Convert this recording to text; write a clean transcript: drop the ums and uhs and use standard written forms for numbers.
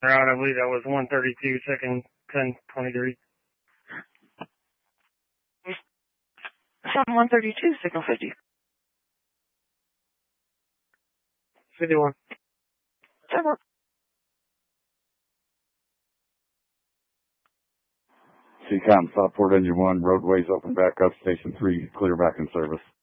route. I believe that was 132, second 1023. Sound 132, signal 50. 51. Several. CCOM, Southport Engine 1, roadways open back up, Station 3, clear back in service.